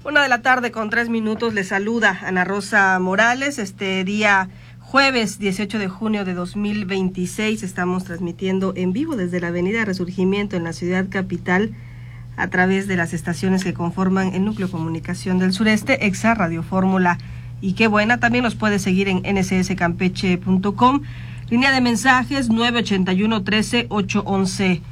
1:03 les saluda Ana Rosa Morales. Este día jueves 18 de junio de 2026 estamos transmitiendo en vivo desde la Avenida Resurgimiento en la ciudad capital a través de las estaciones que conforman el Núcleo de Comunicación del Sureste, EXA, Radio Fórmula y Qué Buena. También nos puede seguir en ncscampeche.com. Línea de mensajes 981-13-811-42,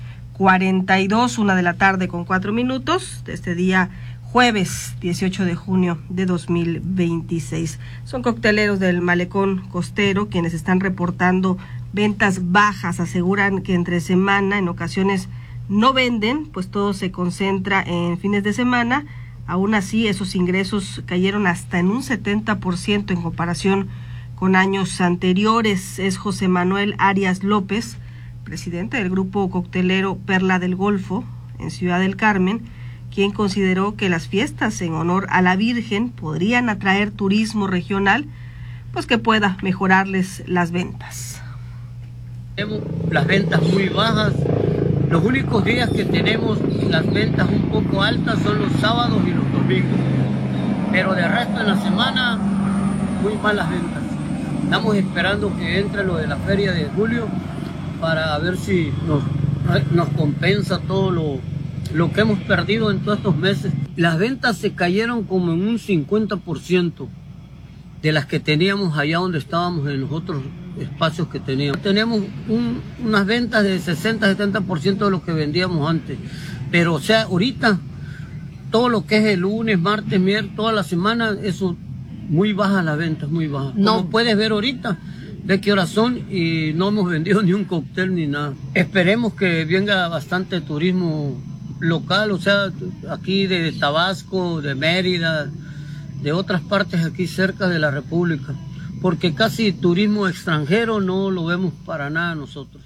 1:04 de este día jueves 18 de junio de 2026. Son cocteleros del Malecón Costero quienes están reportando ventas bajas. Aseguran que entre semana en ocasiones no venden, pues todo se concentra en fines de semana. Aún así, esos ingresos cayeron hasta en un 70% en comparación con años anteriores. Es José Manuel Arias López, presidente del grupo coctelero Perla del Golfo en Ciudad del Carmen, quien consideró que las fiestas en honor a la Virgen podrían atraer turismo regional, pues que pueda mejorarles las ventas. Tenemos las ventas muy bajas. Los únicos días que tenemos las ventas un poco altas son los sábados y los domingos. Pero de resto en la semana, muy malas ventas. Estamos esperando que entre lo de la feria de julio para ver si nos compensa todo lo que hemos perdido en todos estos meses. Las ventas se cayeron como en un 50% de las que teníamos allá donde estábamos en los otros espacios que teníamos. Tenemos unas ventas de 60-70% de lo que vendíamos antes. Pero o sea, ahorita, todo lo que es el lunes, martes, miércoles, toda la semana, eso, muy bajas las ventas, muy bajas. No. Como puedes ver ahorita, de qué horas son y no hemos vendido ni un cóctel ni nada. Esperemos que venga bastante turismo local, o sea, aquí de Tabasco, de Mérida, de otras partes aquí cerca de la República, porque casi turismo extranjero no lo vemos para nada nosotros.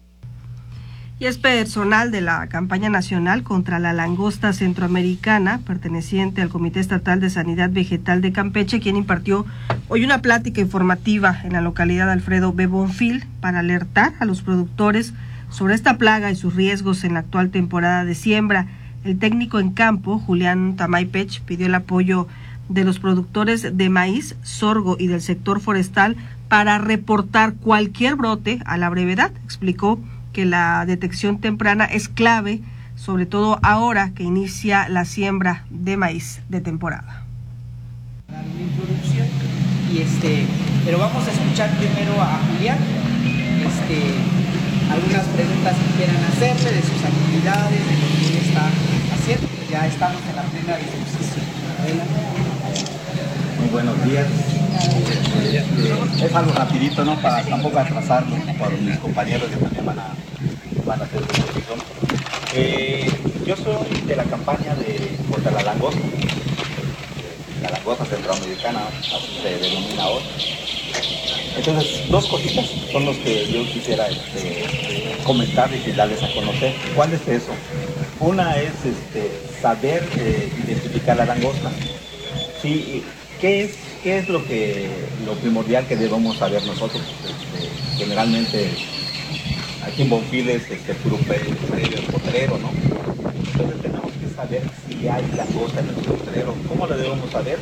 Y es personal de la campaña nacional contra la langosta centroamericana, perteneciente al Comité Estatal de Sanidad Vegetal de Campeche, quien impartió hoy una plática informativa en la localidad Alfredo B. Bonfil para alertar a los productores sobre esta plaga y sus riesgos en la actual temporada de siembra. El técnico en campo, Julián Tamaypech, pidió el apoyo de los productores de maíz, sorgo y del sector forestal para reportar cualquier brote a la brevedad. Explicó que la detección temprana es clave, sobre todo ahora que inicia la siembra de maíz de temporada. Una introducción pero vamos a escuchar primero a Julián, algunas preguntas que quieran hacerle de sus actividades, de lo que él está haciendo. Ya estamos en la plena disposición. Muy buenos días. Es algo rapidito, ¿no? Para tampoco atrasarlo por mis compañeros que también van a hacer su exposición. Yo soy de la campaña contra la langosta. La langosta centroamericana, así se denomina ahora. Entonces, dos cositas son los que yo quisiera comentarles y darles a conocer. ¿Cuál es eso? Una es saber identificar la langosta. Sí, ¿qué es lo primordial que debemos saber nosotros? Generalmente aquí en Bonfil es puro predio potrero, ¿no? Entonces tenemos que saber si hay langosta en el potrero. ¿Cómo lo debemos saber?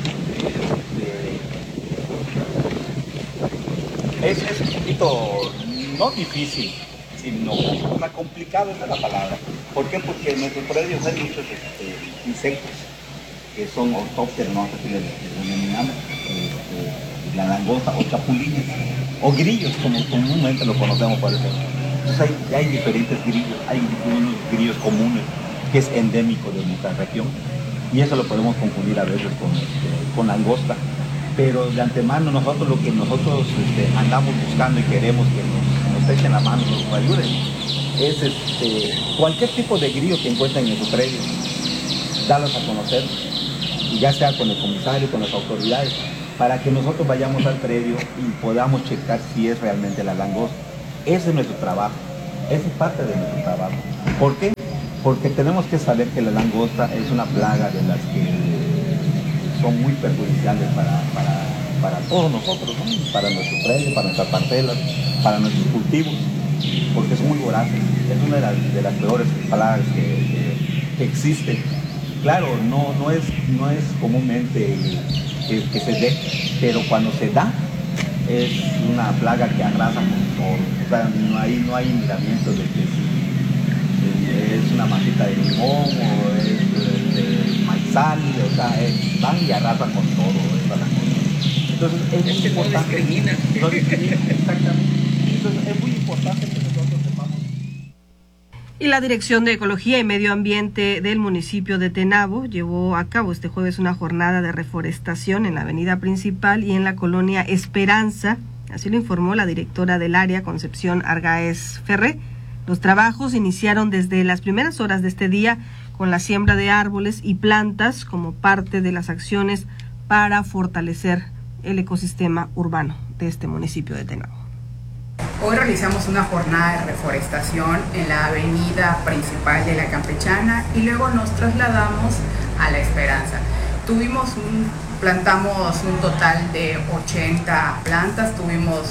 Es un poquito, no difícil, sino complicado es la palabra. ¿Por qué? Porque en nuestros predios hay muchos insectos que son ortópteros, ¿no? Así les denominamos, la langosta o chapulines, o grillos, como comúnmente lo conocemos por eso. Entonces hay diferentes grillos, hay unos grillos comunes, que es endémico de nuestra región, y eso lo podemos confundir a veces con langosta. Pero de antemano lo que nosotros andamos buscando y queremos que nos echen la mano, nos ayuden, es cualquier tipo de grillo que encuentren en su predio, darlos a conocer, y ya sea con el comisario, con las autoridades, para que nosotros vayamos al predio y podamos checar si es realmente la langosta. Ese es nuestro trabajo, esa es parte de nuestro trabajo. ¿Por qué? Porque tenemos que saber que la langosta es una plaga de las que son muy perjudiciales para todos nosotros, ¿no? Para nuestro predio, para nuestras parcelas, para nuestros cultivos, porque son muy voraces. Es una de las peores plagas que existen. claro, no es comúnmente que se dé, pero cuando se da es una plaga que arrasa con todo. O sea, no hay miramiento de que si es una matita de limón o es de maizal, o sea, van y arrasan con todo. Entonces es muy importante. No discrimina, exactamente. Entonces es muy importante que nosotros sepamos. Y la Dirección de Ecología y Medio Ambiente del municipio de Tenabo llevó a cabo este jueves una jornada de reforestación en la avenida principal y en la colonia Esperanza. Así lo informó la directora del área, Concepción Argáez Ferré. Los trabajos iniciaron desde las primeras horas de este día con la siembra de árboles y plantas como parte de las acciones para fortalecer el ecosistema urbano de este municipio de Tenabo. Hoy realizamos una jornada de reforestación en la avenida principal de la Campechana y luego nos trasladamos a La Esperanza. Plantamos un total de 80 plantas, tuvimos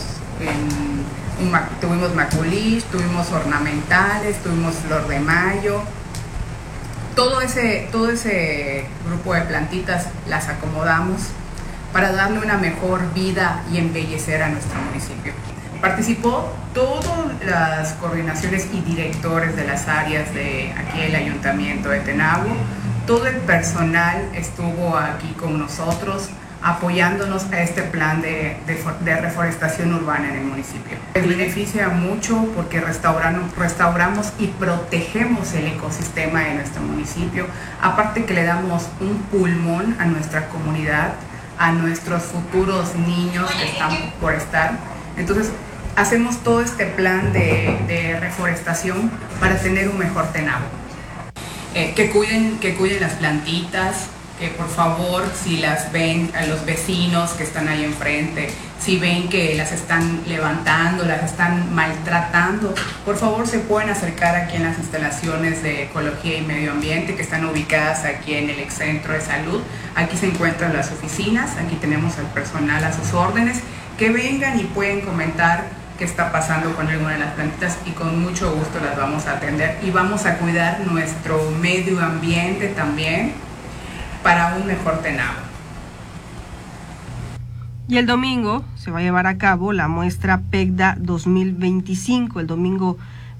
maculich, tuvimos ornamentales, tuvimos flor de mayo. Todo ese grupo de plantitas las acomodamos para darle una mejor vida y embellecer a nuestro municipio. Participó todas las coordinaciones y directores de las áreas de aquí el Ayuntamiento de Tenabo. Todo el personal estuvo aquí con nosotros apoyándonos a este plan de reforestación urbana en el municipio. Beneficia mucho porque restauramos y protegemos el ecosistema de nuestro municipio, aparte que le damos un pulmón a nuestra comunidad, a nuestros futuros niños que están por estar. Entonces, hacemos todo este plan de reforestación para tener un mejor Tenabo. Que cuiden las plantitas, que por favor, si las ven a los vecinos que están ahí enfrente, si ven que las están levantando, las están maltratando, por favor se pueden acercar aquí en las instalaciones de Ecología y Medio Ambiente que están ubicadas aquí en el Excentro de Salud. Aquí se encuentran las oficinas, aquí tenemos al personal a sus órdenes, que vengan y pueden comentar qué está pasando con alguna de las plantitas y con mucho gusto las vamos a atender y vamos a cuidar nuestro medio ambiente también para un mejor Tenabo. Y el domingo se va a llevar a cabo la muestra PECDA 2025, el domingo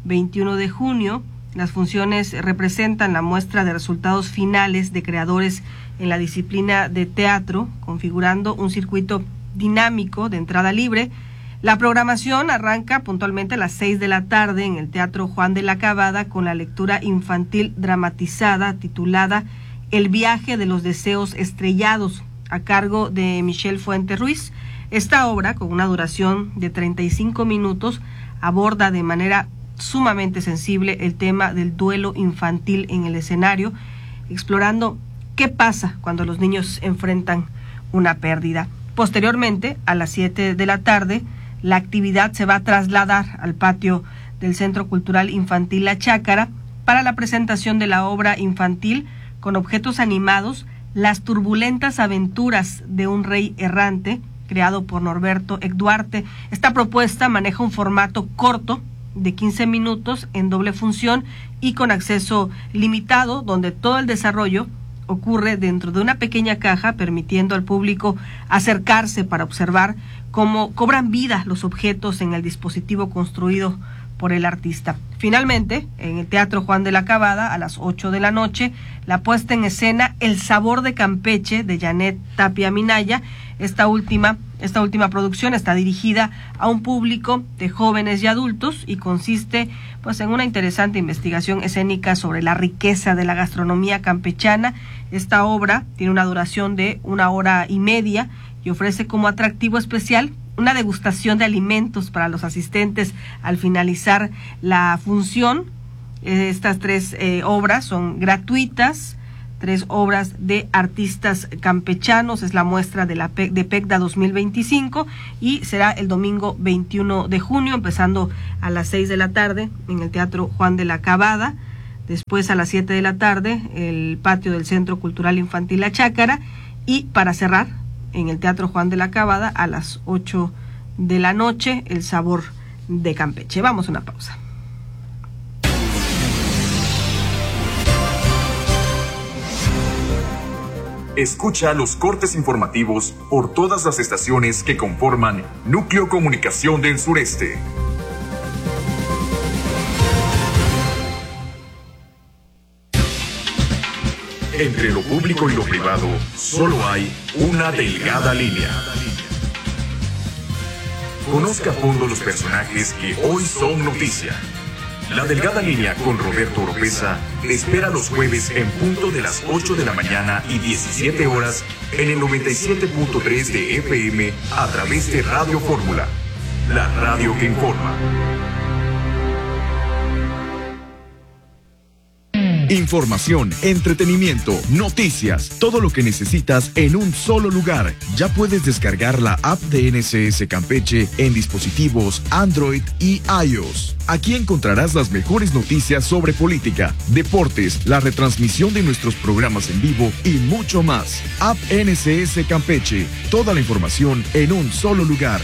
21 de junio. Las funciones representan la muestra de resultados finales de creadores en la disciplina de teatro, configurando un circuito dinámico de entrada libre. La programación arranca puntualmente a las 6 de la tarde en el Teatro Juan de la Cabada con la lectura infantil dramatizada titulada El viaje de los deseos estrellados, a cargo de Michelle Fuente Ruiz. Esta obra, con una duración de 35 minutos, aborda de manera sumamente sensible el tema del duelo infantil en el escenario, explorando qué pasa cuando los niños enfrentan una pérdida. Posteriormente, a las 7 de la tarde, la actividad se va a trasladar al patio del Centro Cultural Infantil La Chácara para la presentación de la obra infantil con objetos animados Las turbulentas aventuras de un rey errante, creado por Norberto Duarte. Esta propuesta maneja un formato corto de 15 minutos en doble función y con acceso limitado, donde todo el desarrollo ocurre dentro de una pequeña caja, permitiendo al público acercarse para observar cómo cobran vida los objetos en el dispositivo construido por el artista. Finalmente, en el Teatro Juan de la Cabada, a las 8 de la noche, la puesta en escena El sabor de Campeche, de Janet Tapia Minaya. Esta última producción está dirigida a un público de jóvenes y adultos y consiste en una interesante investigación escénica sobre la riqueza de la gastronomía campechana. Esta obra tiene una duración de 1 hora y media y ofrece como atractivo especial una degustación de alimentos para los asistentes al finalizar la función. Estas 3 obras son gratuitas, 3 obras de artistas campechanos. Es la muestra de PECDA 2025 y será el domingo 21 de junio, empezando a las 6 de la tarde en el Teatro Juan de la Cabada. Después, a las 7 de la tarde, el patio del Centro Cultural Infantil La Chácara, y para cerrar, en el Teatro Juan de la Cabada, a las 8 de la noche, El sabor de Campeche. Vamos a una pausa. Escucha los cortes informativos por todas las estaciones que conforman Núcleo Comunicación del Sureste. Entre lo público y lo privado, solo hay una delgada línea. Conozca a fondo los personajes que hoy son noticia. La delgada línea con Roberto Oropeza te espera los jueves en punto de las 8 de la mañana y 17 horas en el 97.3 de FM a través de Radio Fórmula, la radio que informa. Información, entretenimiento, noticias, todo lo que necesitas en un solo lugar. Ya puedes descargar la app de NSS Campeche en dispositivos Android y iOS. Aquí encontrarás las mejores noticias sobre política, deportes, la retransmisión de nuestros programas en vivo y mucho más. App NSS Campeche, toda la información en un solo lugar.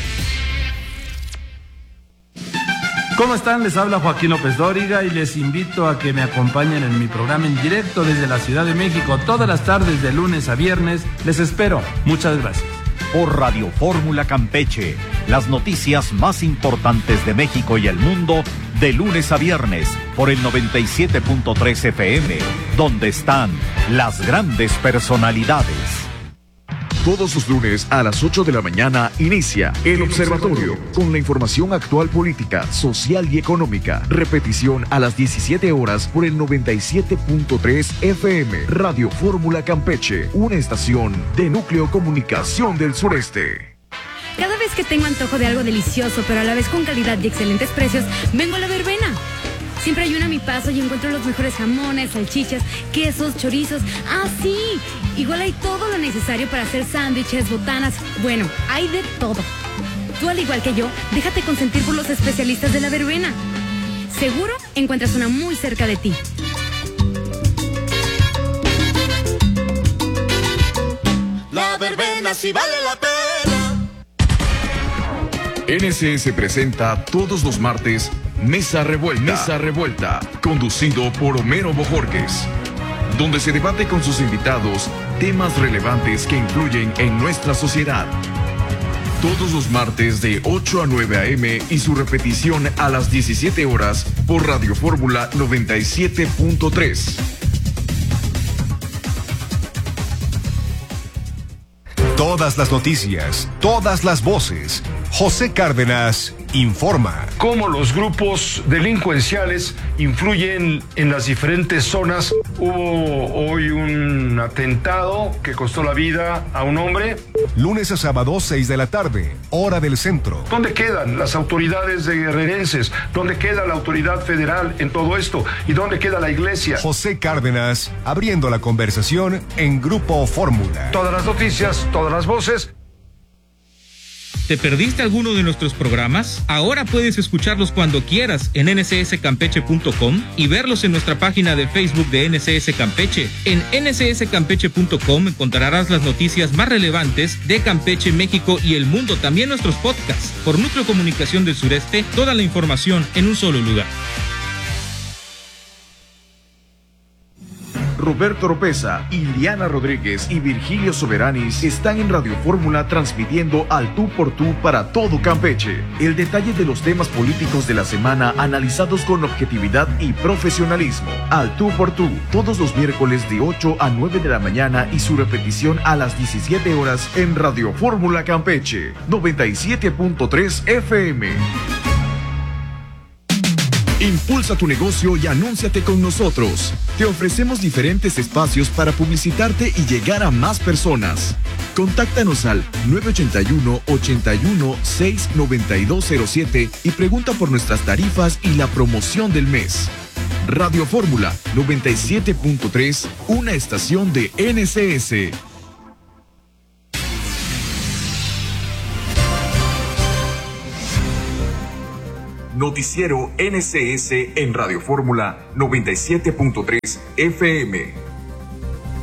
¿Cómo están? Les habla Joaquín López Dóriga y les invito a que me acompañen en mi programa en directo desde la Ciudad de México todas las tardes de lunes a viernes. Les espero. Muchas gracias. Por Radio Fórmula Campeche, las noticias más importantes de México y el mundo de lunes a viernes por el 97.3 FM, donde están las grandes personalidades. Todos los lunes a las 8 de la mañana inicia El Observatorio con la información actual política, social y económica. Repetición a las 17 horas por el 97.3 FM. Radio Fórmula Campeche, una estación de Núcleo Comunicación del Sureste. Cada vez que tengo antojo de algo delicioso, pero a la vez con calidad y excelentes precios, vengo a La Verbena. Siempre hay una a mi paso y encuentro los mejores jamones, salchichas, quesos, chorizos. ¡Ah, sí! Igual hay todo lo necesario para hacer sándwiches, botanas. Bueno, hay de todo. Tú, al igual que yo, déjate consentir por los especialistas de La Verbena. Seguro encuentras una muy cerca de ti. La Verbena sí vale la pena. NSS presenta todos los martes Mesa Revuelta, conducido por Homero Bojorquez, donde se debate con sus invitados temas relevantes que influyen en nuestra sociedad. Todos los martes de 8 a 9 a.m. y su repetición a las 17 horas por Radio Fórmula 97.3. Todas las noticias, todas las voces. José Cárdenas informa. Cómo los grupos delincuenciales influyen en las diferentes zonas. Hubo hoy un atentado que costó la vida a un hombre. Lunes a sábado, 6 de la tarde, hora del centro. ¿Dónde quedan las autoridades guerrerenses? ¿Dónde queda la autoridad federal en todo esto? ¿Y dónde queda la iglesia? José Cárdenas, abriendo la conversación en Grupo Fórmula. Todas las noticias, todas las voces. ¿Te perdiste alguno de nuestros programas? Ahora puedes escucharlos cuando quieras en nsscampeche.com y verlos en nuestra página de Facebook de NSS Campeche. En nsscampeche.com encontrarás las noticias más relevantes de Campeche, México y el mundo. También nuestros podcasts. Por Núcleo Comunicación del Sureste, toda la información en un solo lugar. Roberto Oropeza, Iliana Rodríguez y Virgilio Soberanis están en Radio Fórmula transmitiendo al tú por tú para todo Campeche. El detalle de los temas políticos de la semana analizados con objetividad y profesionalismo. Al tú por tú, todos los miércoles de 8 a 9 de la mañana y su repetición a las 17 horas en Radio Fórmula Campeche, 97.3 FM. Impulsa tu negocio y anúnciate con nosotros. Te ofrecemos diferentes espacios para publicitarte y llegar a más personas. Contáctanos al 981-81-69207 y pregunta por nuestras tarifas y la promoción del mes. Radio Fórmula 97.3, una estación de NSS. Noticiero NSS en Radio Fórmula 97.3 FM.